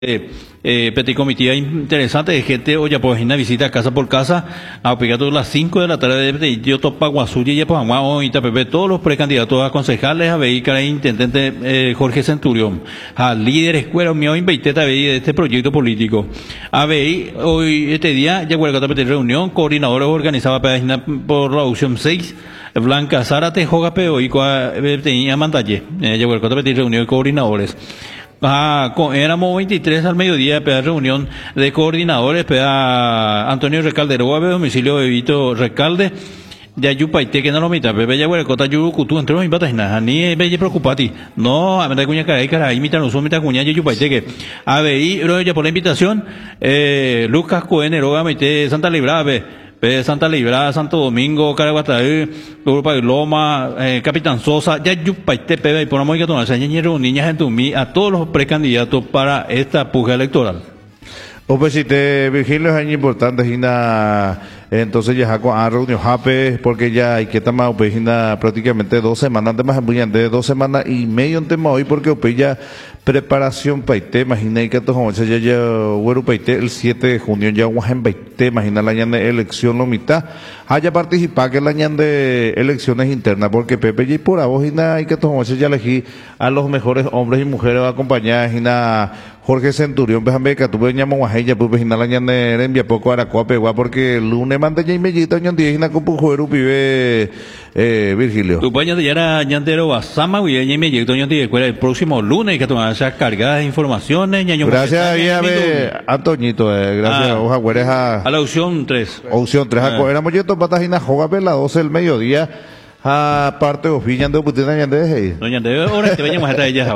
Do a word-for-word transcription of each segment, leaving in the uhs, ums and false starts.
Eh, eh, petit comitiva interesante de gente, oye, pues una visita casa por casa, a pegar a las cinco de la tarde de yo topa Guasuya y pues hoy Pepe, todos los precandidatos a concejales, a ver, cara intendente eh, Jorge Centurión, a líder escuela mío invité a ver de este proyecto político. A ver, hoy, este día, ya huelga a reunión, coordinadores organizaba por la opción seis, Blanca Zárate, Joga Peo y tenía Mantalle, ya huelga a reunión de coordinadores. Ah, con, éramos veintitrés al mediodía, para reunión de coordinadores, para Antonio Recalde, de domicilio de Vito Recalde, de Ayupaite, que no lo mitad, Pepe ya huele, cota yucutu, entre los impatas, ni belle preocupati, no, a ver, cuña caray, caray, imita no son mitad cuña, Ayupaite, que, a ver, y, ya por la invitación, eh, Lucas Cohen, Eroga, Maite, Santa Librave, P. Santa Librada, Santo Domingo, Caraguataí, Europa de Loma, eh, Capitán Sosa, ya Yupaite, P. y ponemos que tomar señas niñas en Tumí a todos los precandidatos para esta puja electoral. Pues si te Virgilio es importante, Gina, entonces ya con a reunión Jape, porque ya hay que tomar pues, Gina, prácticamente dos semanas, de más de dos semanas y medio en tema hoy, porque pues, ya preparación paite, imagina que todos ya ya bueno paite el siete de junio ya en paite, imagina la año de elección lo mitad, haya participado que el año de elecciones internas, porque Pepe y por vos Gina hay que todos ya elegí a los mejores hombres y mujeres acompañadas, Gina Jorge Centurión, déjame que tú veníamos guajeya, pues Gina la año de envía poco a la copa, porque el lunes manda ya y mellito año de Gina con juego pibe eh, Virgilio. Tu paño de ya era ñandero basama y ya y mellito año de escuela el próximo lunes que tomar esas cargadas de informaciones. Gracias, vieja, Antoñito, eh, gracias, ah, hoja güeres a... a la opción tres. Opción tres, ah. éramos yo patagina joga a las doce del mediodía, a parte de oficinas de Putina y Andrés. Doña Andrés, ahora te veníamos hasta ella.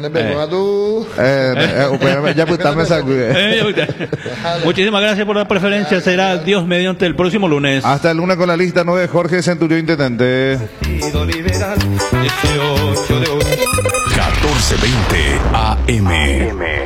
Ya pues me sacude. Muchísimas gracias por la preferencia, será Dios mediante el próximo lunes. Hasta el lunes con la lista nueve, Jorge Centurión, intendente. catorce veinte A M